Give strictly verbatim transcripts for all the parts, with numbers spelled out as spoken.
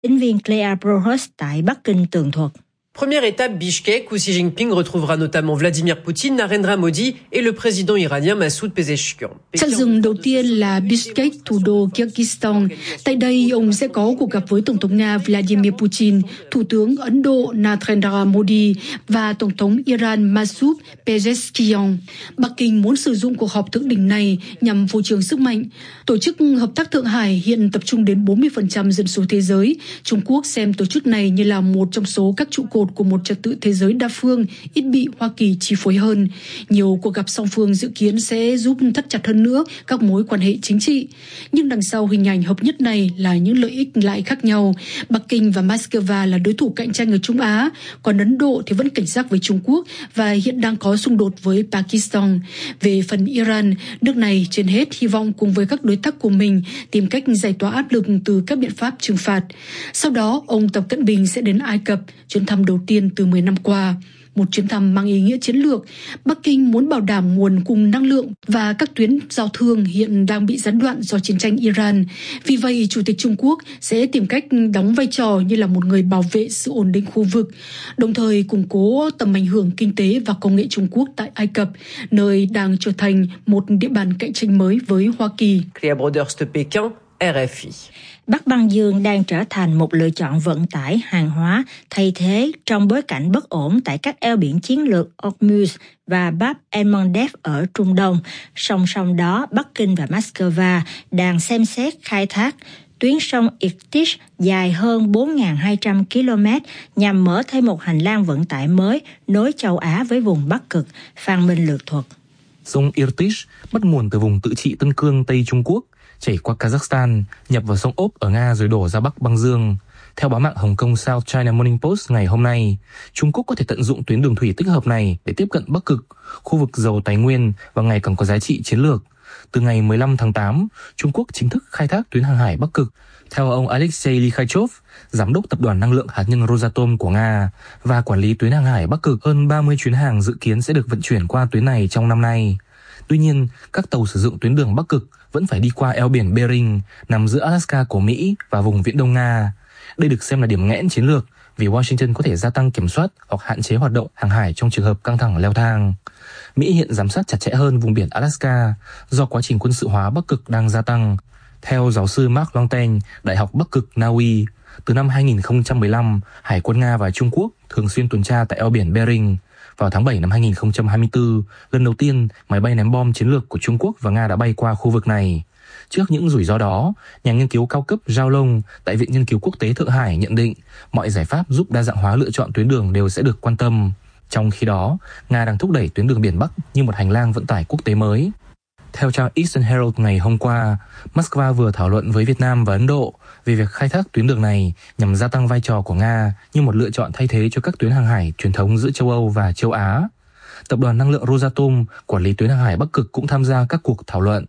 Phóng viên Claire Brohus tại Bắc Kinh tường thuật. Première étape, Bishkek, où Xi Jinping retrouvera notamment Vladimir Poutine, Narendra Modi et le président iranien Masoud Pezeshkian. Chặng dừng đầu tiên là Bishkek, thủ đô Kyrgyzstan. Tại đây, ông sẽ có cuộc gặp với Tổng thống Nga Vladimir Putin, Thủ tướng Ấn Độ Narendra Modi và Tổng thống Iran Masoud Pezeshkian. Bắc Kinh muốn sử dụng cuộc họp thượng đỉnh này nhằm phô trương sức mạnh. Tổ chức Hợp tác Thượng Hải hiện tập trung đến bốn mươi phần trăm dân số thế giới. Trung Quốc xem tổ chức này như là một trong số các trụ cột của một trật tự thế giới đa phương, ít bị Hoa Kỳ chi phối hơn. Nhiều cuộc gặp song phương dự kiến sẽ giúp thắt chặt hơn nữa các mối quan hệ chính trị. Nhưng đằng sau hình ảnh hợp nhất này là những lợi ích lại khác nhau. Bắc Kinh và Moscow là đối thủ cạnh tranh ở Trung Á, còn Ấn Độ thì vẫn cảnh giác với Trung Quốc và hiện đang có xung đột với Pakistan. Về phần Iran, nước này trên hết hy vọng cùng với các đối tác của mình tìm cách giải tỏa áp lực từ các biện pháp trừng phạt. Sau đó, ông Tập Cận Bình sẽ đến Ai Cập, chuyến thăm đầu tiên từ mười năm qua. Một chuyến thăm mang ý nghĩa chiến lược. Bắc Kinh muốn bảo đảm nguồn cung năng lượng và các tuyến giao thương hiện đang bị gián đoạn do chiến tranh Iran. Vì vậy, Chủ tịch Trung Quốc sẽ tìm cách đóng vai trò như là một người bảo vệ sự ổn định khu vực, đồng thời củng cố tầm ảnh hưởng kinh tế và công nghệ Trung Quốc tại Ai Cập, nơi đang trở thành một địa bàn cạnh tranh mới với Hoa Kỳ. Claire Brohus de Pékin, R F I. Bắc Băng Dương đang trở thành một lựa chọn vận tải hàng hóa thay thế trong bối cảnh bất ổn tại các eo biển chiến lược Hormuz và Bab el-Mandeb ở Trung Đông. Song song đó, Bắc Kinh và Moscow đang xem xét khai thác tuyến sông Irtysh dài hơn bốn nghìn hai trăm ki lô mét nhằm mở thêm một hành lang vận tải mới nối châu Á với vùng Bắc Cực. Phan Minh lược thuật. Sông Irtysh bắt nguồn từ vùng tự trị Tân Cương, Tây Trung Quốc, chảy qua Kazakhstan, nhập vào sông Ob ở Nga rồi đổ ra Bắc Băng Dương. Theo báo mạng Hồng Kông South China Morning Post ngày hôm nay, Trung Quốc có thể tận dụng tuyến đường thủy tích hợp này để tiếp cận Bắc Cực, khu vực giàu tài nguyên và ngày càng có giá trị chiến lược. Từ ngày mười lăm tháng tám, Trung Quốc chính thức khai thác tuyến hàng hải Bắc Cực. Theo ông Alexei Likhachov, giám đốc tập đoàn năng lượng hạt nhân Rosatom của Nga và quản lý tuyến hàng hải Bắc Cực, hơn ba mươi chuyến hàng dự kiến sẽ được vận chuyển qua tuyến này trong năm nay. Tuy nhiên, các tàu sử dụng tuyến đường Bắc Cực vẫn phải đi qua eo biển Bering, nằm giữa Alaska của Mỹ và vùng Viễn Đông Nga. Đây được xem là điểm nghẽn chiến lược vì Washington có thể gia tăng kiểm soát hoặc hạn chế hoạt động hàng hải trong trường hợp căng thẳng leo thang. Mỹ hiện giám sát chặt chẽ hơn vùng biển Alaska do quá trình quân sự hóa Bắc Cực đang gia tăng. Theo giáo sư Mark Longten, Đại học Bắc Cực Na Uy, từ năm hai nghìn không trăm mười lăm, Hải quân Nga và Trung Quốc thường xuyên tuần tra tại eo biển Bering. Vào tháng bảy năm hai nghìn không trăm hai mươi tư, lần đầu tiên máy bay ném bom chiến lược của Trung Quốc và Nga đã bay qua khu vực này. Trước những rủi ro đó, nhà nghiên cứu cao cấp Zhao Long tại Viện Nghiên cứu Quốc tế Thượng Hải nhận định mọi giải pháp giúp đa dạng hóa lựa chọn tuyến đường đều sẽ được quan tâm. Trong khi đó, Nga đang thúc đẩy tuyến đường biển Bắc như một hành lang vận tải quốc tế mới. Theo trang Eastern Herald ngày hôm qua, Moscow vừa thảo luận với Việt Nam và Ấn Độ về việc khai thác tuyến đường này nhằm gia tăng vai trò của Nga như một lựa chọn thay thế cho các tuyến hàng hải truyền thống giữa châu Âu và châu Á. Tập đoàn năng lượng Rosatom, quản lý tuyến hàng hải Bắc Cực cũng tham gia các cuộc thảo luận.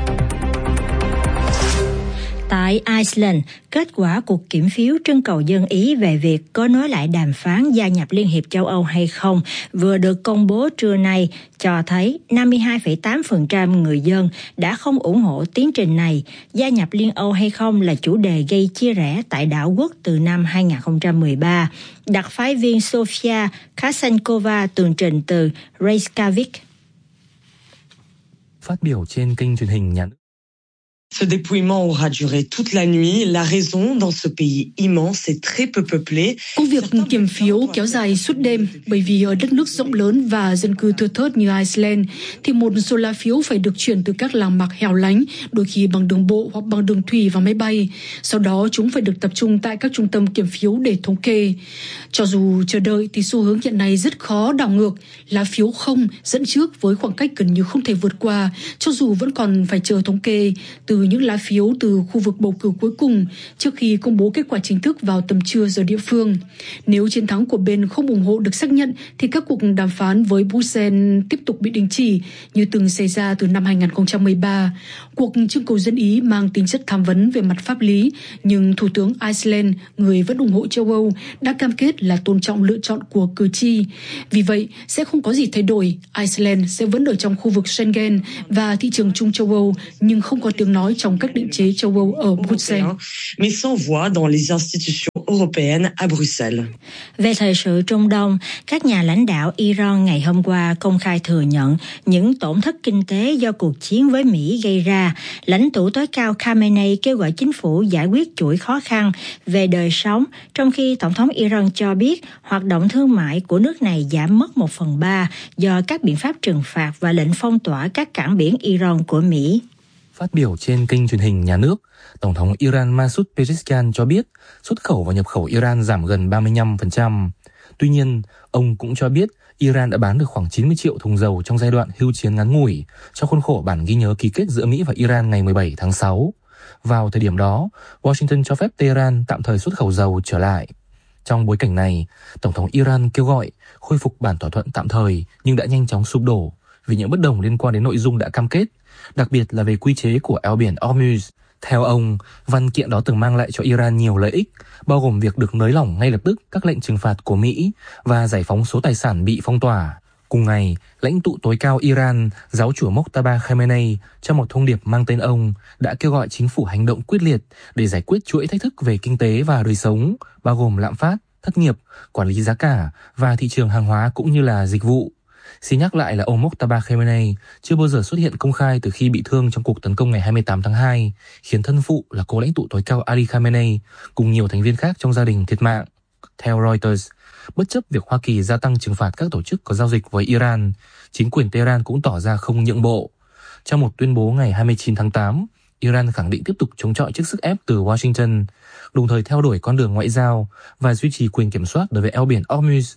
Tại Iceland, kết quả cuộc kiểm phiếu trưng cầu dân Ý về việc có nối lại đàm phán gia nhập Liên hiệp châu Âu hay không vừa được công bố trưa nay cho thấy năm mươi hai phẩy tám phần trăm người dân đã không ủng hộ tiến trình này. Gia nhập Liên Âu hay không là chủ đề gây chia rẽ tại đảo quốc từ năm hai nghìn không trăm mười ba. Đặc phái viên Sofia Kasankova tường trình từ Reykjavik. Phát biểu trên kênh truyền hình nhà nước. Ce dépouillement aura duré toute la nuit. La raison, dans ce pays immense et très peu peuplé. Công việc kiểm phiếu kéo dài suốt đêm bởi vì ở đất nước rộng lớn và dân cư thưa thớt như Iceland thì một số lá phiếu phải được chuyển từ các làng mạc hẻo lánh, đôi khi bằng đường bộ hoặc bằng đường thủy và máy bay. Sau đó chúng phải được tập trung tại các trung tâm kiểm phiếu để thống kê. Cho dù chờ đợi thì xu hướng hiện nay rất khó đảo ngược. Lá phiếu không dẫn trước với khoảng cách gần như không thể vượt qua, cho dù vẫn còn phải chờ thống kê từ những lá phiếu từ khu vực bầu cử cuối cùng trước khi công bố kết quả chính thức vào tầm trưa giờ địa phương. Nếu chiến thắng của bên không ủng hộ được xác nhận thì các cuộc đàm phán với Bruxelles tiếp tục bị đình chỉ như từng xảy ra từ năm hai nghìn không trăm mười ba. Cuộc trưng cầu dân Ý mang tính chất tham vấn về mặt pháp lý, nhưng Thủ tướng Iceland, người vẫn ủng hộ châu Âu, đã cam kết là tôn trọng lựa chọn của cử tri. Vì vậy, sẽ không có gì thay đổi. Iceland sẽ vẫn ở trong khu vực Schengen và thị trường chung châu Âu, nhưng không có tiếng nói nói trong các định chế châu Âu ở Bruxelles. Mais sans voix dans les institutions européennes à Bruxelles. Về thời sự Trung Đông, các nhà lãnh đạo Iran ngày hôm qua công khai thừa nhận những tổn thất kinh tế do cuộc chiến với Mỹ gây ra. Lãnh tụ tối cao Khamenei kêu gọi chính phủ giải quyết chuỗi khó khăn về đời sống, trong khi Tổng thống Iran cho biết hoạt động thương mại của nước này giảm mất một phần ba do các biện pháp trừng phạt và lệnh phong tỏa các cảng biển Iran của Mỹ. Phát biểu trên kênh truyền hình nhà nước, Tổng thống Iran Masoud Pezeshkian cho biết xuất khẩu và nhập khẩu Iran giảm gần ba mươi lăm phần trăm. Tuy nhiên, ông cũng cho biết Iran đã bán được khoảng chín mươi triệu thùng dầu trong giai đoạn hưu chiến ngắn ngủi trong khuôn khổ bản ghi nhớ ký kết giữa Mỹ và Iran ngày mười bảy tháng sáu. Vào thời điểm đó, Washington cho phép Tehran tạm thời xuất khẩu dầu trở lại. Trong bối cảnh này, Tổng thống Iran kêu gọi khôi phục bản thỏa thuận tạm thời nhưng đã nhanh chóng sụp đổ vì những bất đồng liên quan đến nội dung đã cam kết, đặc biệt là về quy chế của eo biển Hormuz. Theo ông, văn kiện đó từng mang lại cho Iran nhiều lợi ích, bao gồm việc được nới lỏng ngay lập tức các lệnh trừng phạt của Mỹ và giải phóng số tài sản bị phong tỏa. Cùng ngày, lãnh tụ tối cao Iran, giáo chủ Mojtaba Khamenei, trong một thông điệp mang tên ông, đã kêu gọi chính phủ hành động quyết liệt để giải quyết chuỗi thách thức về kinh tế và đời sống, bao gồm lạm phát, thất nghiệp, quản lý giá cả và thị trường hàng hóa cũng như là dịch vụ. Xin nhắc lại là ông Mojtaba Khamenei chưa bao giờ xuất hiện công khai từ khi bị thương trong cuộc tấn công ngày hai mươi tám tháng hai, khiến thân phụ là cố lãnh tụ tối cao Ali Khamenei cùng nhiều thành viên khác trong gia đình thiệt mạng. Theo Reuters, bất chấp việc Hoa Kỳ gia tăng trừng phạt các tổ chức có giao dịch với Iran, chính quyền Tehran cũng tỏ ra không nhượng bộ. Trong một tuyên bố ngày hai mươi chín tháng tám, Iran khẳng định tiếp tục chống chọi trước sức ép từ Washington, đồng thời theo đuổi con đường ngoại giao và duy trì quyền kiểm soát đối với eo biển Hormuz.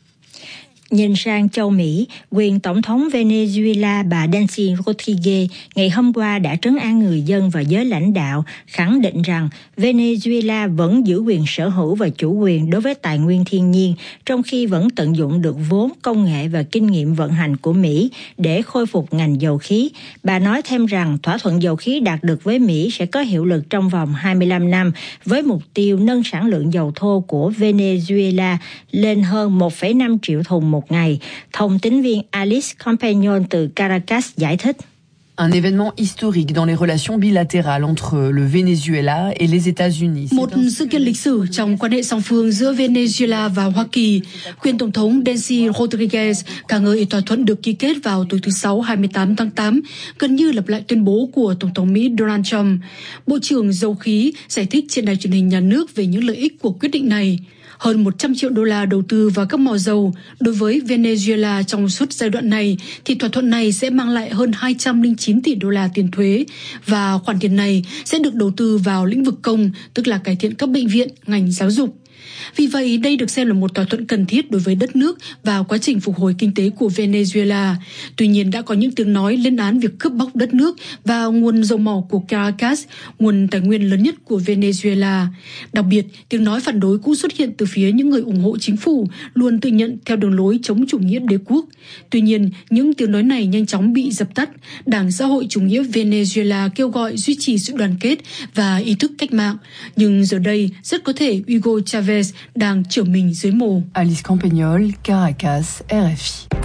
Nhìn sang châu Mỹ, quyền Tổng thống Venezuela bà Delcy Rodriguez ngày hôm qua đã trấn an người dân và giới lãnh đạo, khẳng định rằng Venezuela vẫn giữ quyền sở hữu và chủ quyền đối với tài nguyên thiên nhiên, trong khi vẫn tận dụng được vốn, công nghệ và kinh nghiệm vận hành của Mỹ để khôi phục ngành dầu khí. Bà nói thêm rằng thỏa thuận dầu khí đạt được với Mỹ sẽ có hiệu lực trong vòng hai mươi lăm năm, với mục tiêu nâng sản lượng dầu thô của Venezuela lên hơn một phẩy năm triệu thùng một ngày. Thông tín viên Alice Compagnon từ Caracas giải thích. Un événement historique dans les relations bilatérales entre le Venezuela et les États-Unis. Một sự kiện lịch sử trong quan hệ song phương giữa Venezuela và Hoa Kỳ. Quyền Tổng thống Delcy Rodriguez ca ngợi thỏa thuận được ký kết vào tối thứ Sáu hai mươi tám tháng tám, gần như lặp lại tuyên bố của Tổng thống Mỹ Donald Trump. Bộ trưởng Dầu khí giải thích trên đài truyền hình nhà nước về những lợi ích của quyết định này. Hơn một trăm triệu đô la đầu tư vào các mỏ dầu đối với Venezuela trong suốt giai đoạn này, thì thỏa thuận này sẽ mang lại hơn hai trăm lẻ chín tỷ đô la tiền thuế, và khoản tiền này sẽ được đầu tư vào lĩnh vực công, tức là cải thiện các bệnh viện, ngành giáo dục. Vì vậy, đây được xem là một thỏa thuận cần thiết đối với đất nước và quá trình phục hồi kinh tế của Venezuela. Tuy nhiên, đã có những tiếng nói lên án việc cướp bóc đất nước và nguồn dầu mỏ của Caracas, nguồn tài nguyên lớn nhất của Venezuela. Đặc biệt, tiếng nói phản đối cũng xuất hiện từ phía những người ủng hộ chính phủ, luôn tự nhận theo đường lối chống chủ nghĩa đế quốc. Tuy nhiên, những tiếng nói này nhanh chóng bị dập tắt. Đảng Xã hội Chủ nghĩa Venezuela kêu gọi duy trì sự đoàn kết và ý thức cách mạng. Nhưng giờ đây, rất có thể Hugo Chavez đang trở mình dưới mồ. Alice Campagnol, Caracas, R F I.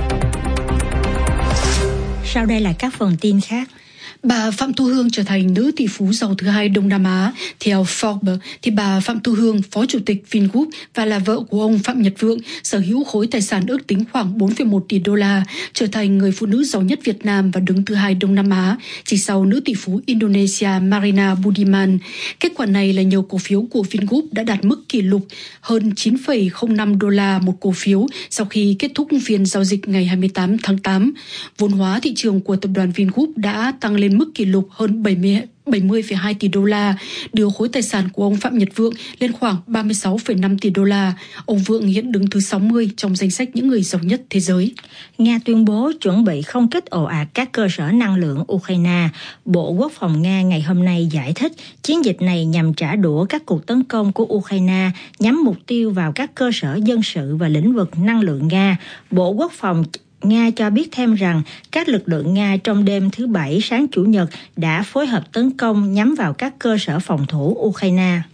Sau đây là các phần tin khác. Bà Phạm Thu Hương trở thành nữ tỷ phú giàu thứ hai Đông Nam Á. Theo Forbes, thì bà Phạm Thu Hương, phó chủ tịch Vingroup và là vợ của ông Phạm Nhật Vượng, sở hữu khối tài sản ước tính khoảng bốn phẩy một tỷ đô la, trở thành người phụ nữ giàu nhất Việt Nam và đứng thứ hai Đông Nam Á, chỉ sau nữ tỷ phú Indonesia Marina Budiman. Kết quả này là nhiều cổ phiếu của Vingroup đã đạt mức kỷ lục hơn chín phẩy không năm đô la một cổ phiếu sau khi kết thúc phiên giao dịch ngày hai mươi tám tháng tám. Vốn hóa thị trường của tập đoàn Vingroup đã tăng lên mức kỷ lục hơn bảy mươi phẩy hai tỷ đô la, đưa khối tài sản của ông Phạm Nhật Vượng lên khoảng ba mươi sáu phẩy năm tỷ đô la. Ông Vượng hiện đứng thứ sáu mươi trong danh sách những người giàu nhất thế giới. Nga tuyên bố chuẩn bị không kích ồ ạt các cơ sở năng lượng Ukraine. Bộ Quốc phòng Nga ngày hôm nay giải thích chiến dịch này nhằm trả đũa các cuộc tấn công của Ukraine nhắm mục tiêu vào các cơ sở dân sự và lĩnh vực năng lượng Nga. Bộ Quốc phòng Nga cho biết thêm rằng các lực lượng Nga trong đêm thứ Bảy sáng Chủ nhật đã phối hợp tấn công nhắm vào các cơ sở phòng thủ Ukraine.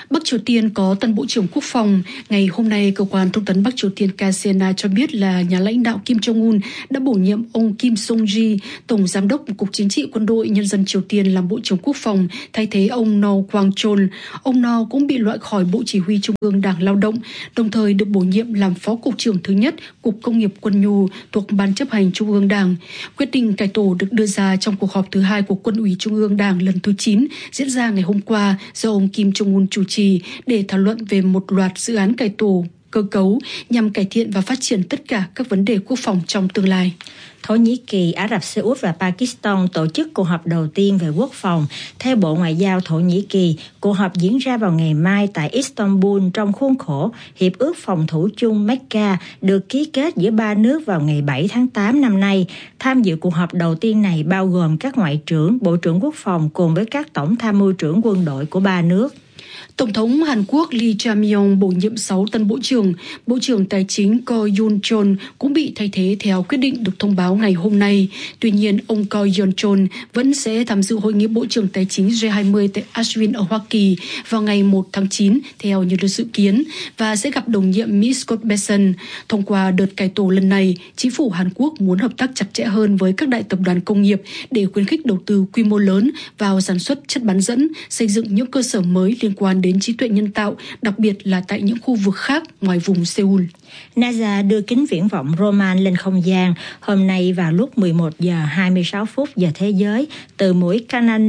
Bắc Triều Tiên có tân Bộ trưởng Quốc phòng. Ngày hôm nay, cơ quan thông tấn Bắc Triều Tiên K C N A cho biết là nhà lãnh đạo Kim Jong-un đã bổ nhiệm ông Kim Song-ji, Tổng Giám đốc Cục Chính trị Quân đội Nhân dân Triều Tiên làm Bộ trưởng Quốc phòng, thay thế ông No Kwang-chol. Ông No cũng bị loại khỏi Bộ Chỉ huy Trung ương Đảng Lao động, đồng thời được bổ nhiệm làm Phó Cục trưởng thứ nhất Cục Công nghiệp Quân nhu thuộc Ban chấp hành Trung ương Đảng. Quyết định cải tổ được đưa ra trong cuộc họp thứ hai của Quân ủy Trung ương Đảng lần thứ chín diễn ra ngày hôm qua do ông Kim Jong-un chủ trì để thảo luận về một loạt dự án cải tổ cơ cấu nhằm cải thiện và phát triển tất cả các vấn đề quốc phòng trong tương lai. Thổ Nhĩ Kỳ, Ả Rập Xê Út và Pakistan tổ chức cuộc họp đầu tiên về quốc phòng. Theo Bộ Ngoại giao Thổ Nhĩ Kỳ, cuộc họp diễn ra vào ngày mai tại Istanbul trong khuôn khổ Hiệp ước phòng thủ chung Mecca được ký kết giữa ba nước vào ngày bảy tháng tám năm nay. Tham dự cuộc họp đầu tiên này bao gồm các ngoại trưởng, bộ trưởng quốc phòng cùng với các tổng tham mưu trưởng quân đội của ba nước. Tổng thống Hàn Quốc Lee Cha-myong bổ nhiệm sáu tân bộ trưởng. Bộ trưởng Tài chính Ko Yoon-chol cũng bị thay thế theo quyết định được thông báo ngày hôm nay. Tuy nhiên, ông Ko Yoon-chol vẫn sẽ tham dự hội nghị Bộ trưởng Tài chính G hai mươi tại Asheville ở Hoa Kỳ vào ngày một tháng chín theo như được dự kiến và sẽ gặp đồng nhiệm Mỹ Scott Bessent. Thông qua đợt cải tổ lần này, chính phủ Hàn Quốc muốn hợp tác chặt chẽ hơn với các đại tập đoàn công nghiệp để khuyến khích đầu tư quy mô lớn vào sản xuất chất bán dẫn, xây dựng những cơ sở mới liên quan đến trí tuệ nhân tạo, đặc biệt là tại những khu vực khác ngoài vùng Seoul. NASA đưa kính viễn vọng Roman lên không gian hôm nay vào lúc mười một giờ hai mươi sáu phút giờ thế giới từ mũi Canan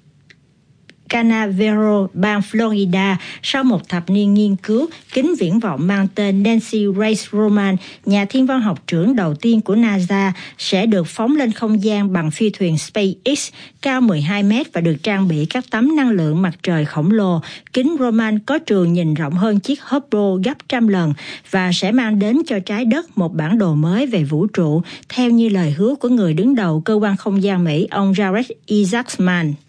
Canaveral, bang Florida. Sau một thập niên nghiên cứu, kính viễn vọng mang tên Nancy Grace Roman, nhà thiên văn học trưởng đầu tiên của NASA, sẽ được phóng lên không gian bằng phi thuyền SpaceX cao mười hai mét và được trang bị các tấm năng lượng mặt trời khổng lồ. Kính Roman có trường nhìn rộng hơn chiếc Hubble gấp trăm lần và sẽ mang đến cho trái đất một bản đồ mới về vũ trụ, theo như lời hứa của người đứng đầu cơ quan không gian Mỹ, ông Jared Isaacman.